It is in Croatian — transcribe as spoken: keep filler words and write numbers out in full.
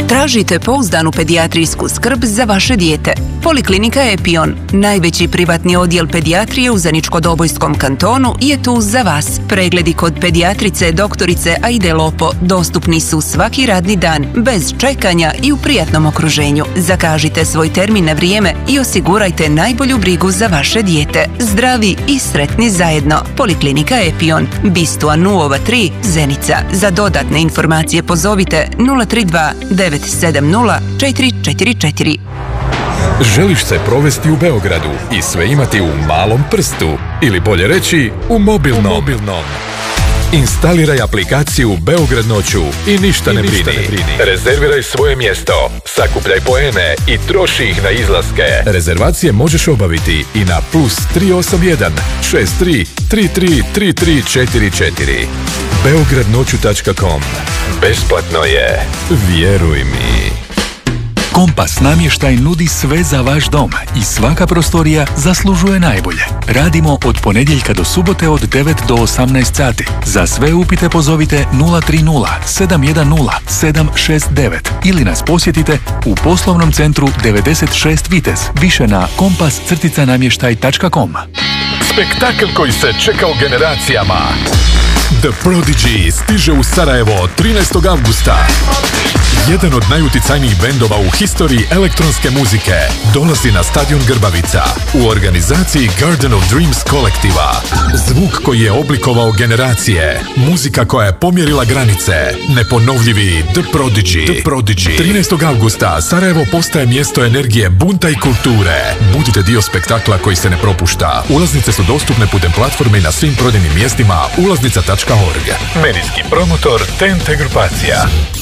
Tražite pouzdanu pedijatrijsku skrb za vaše dijete. Poliklinika Epion, najveći privatni odjel pedijatrije u Zeničko-Dobojskom kantonu, je tu za vas. Pregledi kod pedijatrice doktorice Aide Lopo dostupni su svaki radni dan, bez čekanja i u prijatnom okruženju. Zakažite svoj termin na vrijeme i osigurajte najbolju brigu za vaše dijete. Zdravi i sretni zajedno. Poliklinika Epion, Bistua nula tri, Zenica. Za dodatne informacije pozovite nula tri dva devet sedam nula četiri četiri četiri. Želiš se provesti u Beogradu i sve imati u malom prstu, ili bolje reći, u mobilnom. U mobilnom. Instaliraj aplikaciju Beograd noću i ništa, I ne, ništa brini. ne brini. Rezerviraj svoje mjesto, sakupljaj poene i troši ih na izlaske. Rezervacije možeš obaviti i na plus tri osam jedan šest tri tri tri tri tri četiri četiri. beograd noću tačka com. Besplatno je. Vjeruj mi. Kompas namještaj nudi sve za vaš dom i svaka prostorija zaslužuje najbolje. Radimo od ponedjeljka do subote od devet do osamnaest sati. Za sve upite pozovite nula tri nula sedam jedan nula sedam šest devet ili nas posjetite u poslovnom centru devedeset šest Vitez. Više na kompas namještaj tačka com. Spektakl koji se čekao generacijama. The Prodigy stiže u Sarajevo trinaestog avgusta. Jedan od najuticajnijih bendova u historiji elektronske muzike dolazi na stadion Grbavica u organizaciji Garden of Dreams kolektiva. Zvuk koji je oblikovao generacije, muzika koja je pomjerila granice, neponovljivi The Prodigy. The Prodigy. trinaestog avgusta Sarajevo postaje mjesto energije, bunta i kulture. Budite dio spektakla koji se ne propušta. Ulaznice su dostupne putem platforme i na svim prodajnim mjestima ulaznica tačka org. Medijski promotor T N T grupacija.